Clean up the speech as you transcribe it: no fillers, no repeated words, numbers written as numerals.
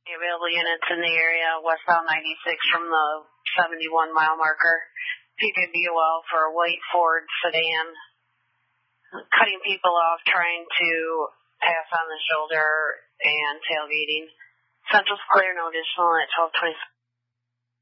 Available units in the area, westbound 96 from the 71 mile marker. PKBOL for a white Ford sedan. Cutting people off, trying to pass on the shoulder and tailgating. Central's clear, no additional at 12:26.